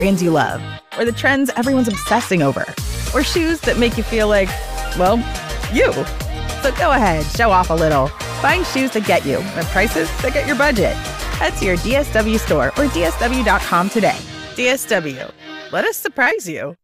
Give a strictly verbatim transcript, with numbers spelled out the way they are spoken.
brands you love, or the trends everyone's obsessing over, or shoes that make you feel like, well, you. So go ahead, show off a little. Find shoes that get you at prices that get your budget. Head to your D S W store or D S W dot com today. D S W. Let us surprise you.